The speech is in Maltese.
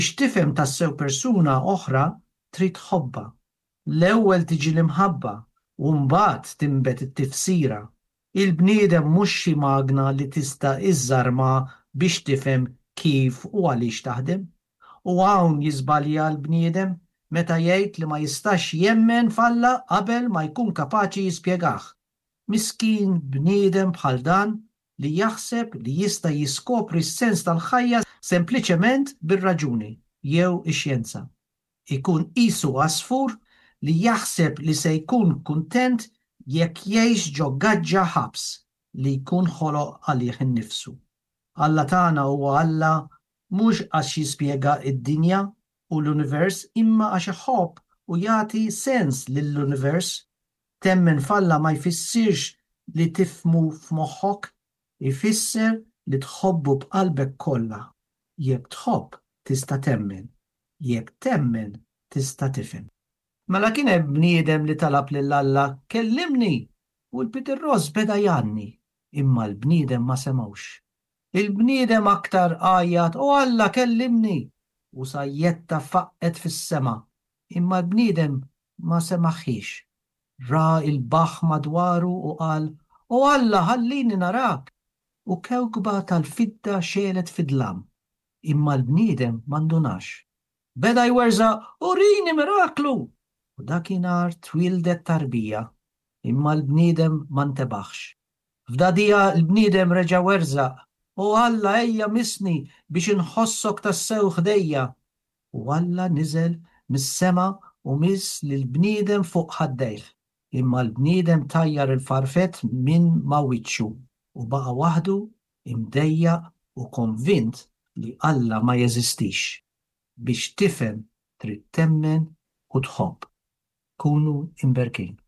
Biex tifhem tassew persuna oħra trid tħobba. L-ewwel tiġi l-imħabba u mbagħad timbet it-tifsira. Il-bniedem mhux xi magna li tista' iżżarma biex tifhem kif u għaliex taħdem. U hawn jiżbalja l-bniedem meta jgħid li ma jistax jemmen f'Alla qabel ma jkun kapaċi jispjegah. Miskin bniedem bħal dan li jaħseb li jista' jiskopri s-sens tal-ħajja sempliċement bir-raġuni jew ix-xjenza. Ikun qisu għasfur li jaħseb li se jkun kuntent jekk jgħix ġo gaġġa ħabs li jkun ħoloq għalih innifsu. Alla tagħna huwa Alla mhux għax jispjega id-dinja u l-univers imma għax iħobb u jagħti sens lill-univers. Temmen f'Alla ma jfissirx li tifhmu f'moħħok, ifisser li tħobbu b'qalbek kollha. Jekk tħobb tista' temmen, jekk temmen tista' tifhem. Mela kien hemm bniedem li talab lil Alla kellimni u l-Peter Ross beda janni, imma l-bniedem ma semgħux. Il-bniedem aktar għajjat u Alla kellimni u sajjetta faqqet fis-sema, imma l-bniedem ma semaħħix. Ra il-baħ madwaru u qal u Alla ħallini narak u kewkba tal-fidda xelet fidlam, imma l-bniedem mandunax. Beda jwerza urini miraklu u dakinhar twildet tarbija, imma l-bniedem ma ntebaħx. F'dadija l-bniedem reġa' werzaq u Alla ejja misni biex inħossok tassew ħdejja. U Alla niżel mis-sema u miss lill-bniedem fuq ħaddejh, imma l-bniedem tajjar il-farfett minn ma' wiċċu u baqa' waħdu imdejjaq u konvint li Alla ma jeżistix. Biex tifhem trid temmen u tħobb. Kunu imberkin.